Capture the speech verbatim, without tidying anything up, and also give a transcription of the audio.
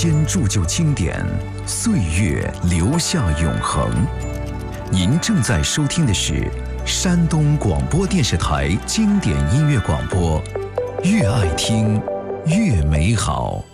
间铸就经典，岁月留下永恒。您正在收听的是山东广播电视台经典音乐广播，越爱听越美好。